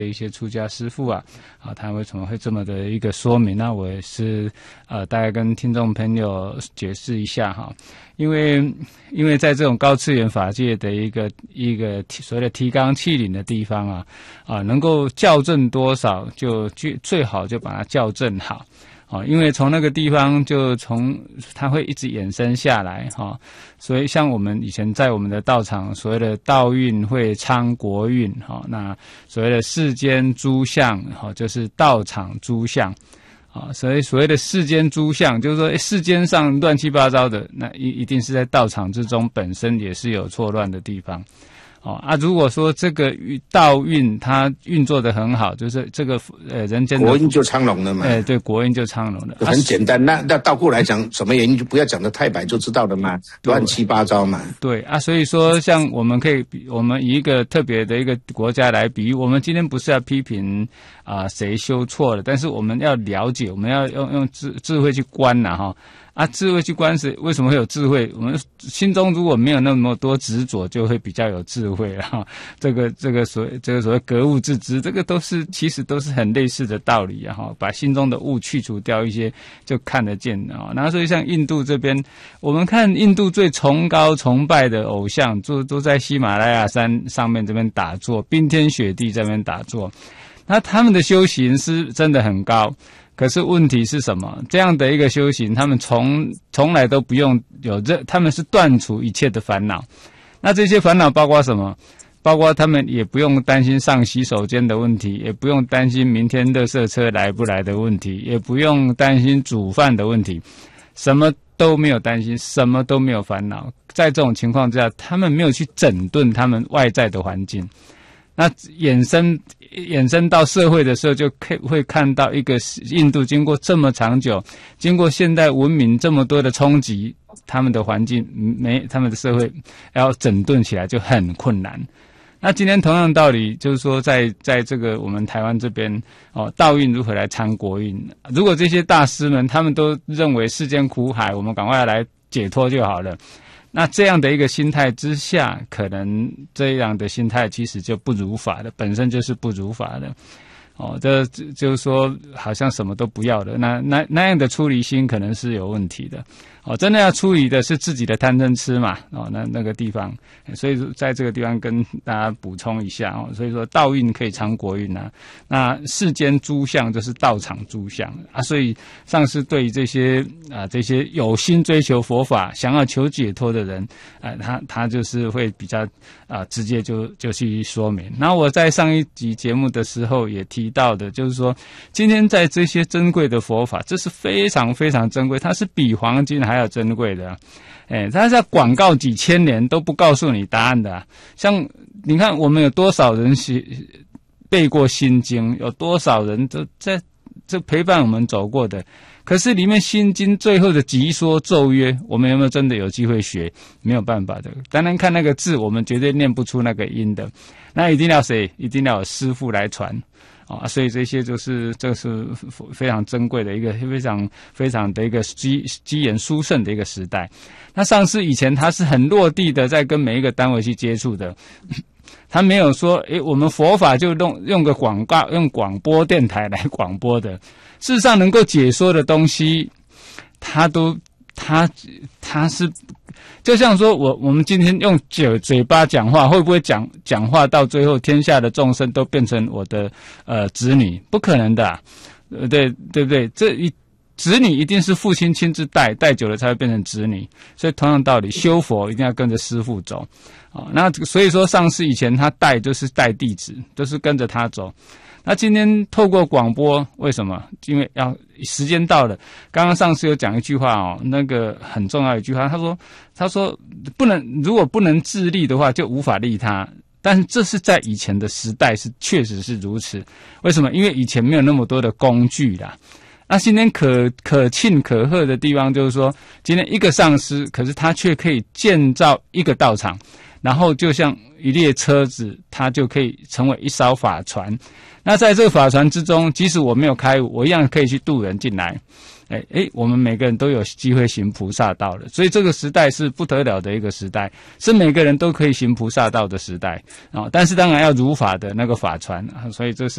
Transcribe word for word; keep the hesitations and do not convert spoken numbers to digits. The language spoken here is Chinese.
一些出家师父啊，啊，他为什么会这么的一个说明？那我也是呃，大概跟听众朋友解释一下哈。因为因为在这种高次元法界的一个一个所谓的提纲挈领的地方啊，啊，能够校正多少就最最好就把它校正好。哦，因为从那个地方就从它会一直衍生下来哈、哦，所以像我们以前在我们的道场所谓的道运会昌国运哈、哦，那所谓的世间诸相哈、哦，就是道场诸相啊、哦，所以所谓的世间诸相就是说世间上乱七八糟的，那一一定是在道场之中本身也是有错乱的地方。哦啊，如果说这个道运它运作得很好，就是这个呃人间的国运就昌隆了嘛。 哎，对，国运就昌隆了， 很简单。那那倒过来讲，什么原因就不要讲得太白就知道了嘛，乱七八糟嘛。 对啊，所以说像我们可以，我们以一个特别的一个国家来比喻，我们今天不是要批评啊谁修错了，但是我们要了解，我们要用用智智慧去观呐哈。啊，智慧去观是为什么会有智慧？我们心中如果没有那么多执着，就会比较有智慧了哈。这个这个所这个所谓格物致知，这个都是其实都是很类似的道理啊哈。把心中的物去除掉一些，就看得见啊。然后所以像印度这边，我们看印度最崇高崇拜的偶像，都都在喜马拉雅山上面这边打坐，冰天雪地这边打坐，那他们的修行是真的很高。可是问题是什么？这样的一个修行，他们从从来都不用有这，他们是断除一切的烦恼。那这些烦恼包括什么？包括他们也不用担心上洗手间的问题，也不用担心明天垃圾车来不来的问题，也不用担心煮饭的问题，什么都没有担心，什么都没有烦恼。在这种情况之下，他们没有去整顿他们外在的环境。那衍生衍生到社会的时候，就会看到一个印度经过这么长久，经过现代文明这么多的冲击，他们的环境没，他们的社会要整顿起来就很困难。那今天同样的道理，就是说在在这个我们台湾这边哦，道运如何来昌国运？如果这些大师们他们都认为世间苦海，我们赶快来解脱就好了。那这样的一个心态之下，可能这样的心态其实就不如法的，本身就是不如法的。哦，这就是说好像什么都不要的，那那那样的出离心可能是有问题的。哦，真的要出离的是自己的贪嗔痴嘛。哦，那那个地方，所以在这个地方跟大家补充一下哦。所以说道运可以昌国运啊，那世间诸相就是道场诸相啊。所以上师对于这些啊这些有心追求佛法、想要求解脱的人，啊，他他就是会比较啊直接就就去说明。那我在上一集节目的时候也提到的，就是说今天在这些珍贵的佛法，这是非常非常珍贵，它是比黄金还要珍贵的、啊。哎，他在广告几千年都不告诉你答案的、啊。像你看，我们有多少人写背过心经，有多少人都在这陪伴我们走过的。可是里面心经最后的集说咒曰，我们有没有真的有机会学？没有办法的。单单看那个字，我们绝对念不出那个音的。那一定要谁？一定要有师父来传。啊，所以这些就是这是非常珍贵的一个非常非常的一个机机言殊胜的一个时代。那上师以前他是很落地的，在跟每一个单位去接触的，他没有说，诶，我们佛法就用用个广告，用广播电台来广播的。事实上，能够解说的东西，他都他他是。就像说我我们今天用嘴嘴巴讲话，会不会讲讲话到最后天下的众生都变成我的呃子女？不可能的、啊，呃对对不对？这一子女一定是父亲亲自带，带久了才会变成子女。所以同样道理，修佛一定要跟着师父走啊。那所以说上师以前他带就是带弟子，都是跟着他走。那今天透过广播，为什么？因为要时间到了。刚刚上次有讲一句话哦，那个很重要一句话，他说：“他说不能，如果不能自利的话，就无法利他。但是这是在以前的时代是确实是如此。为什么？因为以前没有那么多的工具啦。那今天可可庆可贺的地方就是说，今天一个上师，可是他却可以建造一个道场，然后就像一列车子，它就可以成为一艘法船。那在这个法船之中，即使我没有开悟，我一样可以去渡人进来。 哎哎，我们每个人都有机会行菩萨道了。所以这个时代是不得了的一个时代，是每个人都可以行菩萨道的时代啊。但是当然要如法的那个法传啊，所以这是。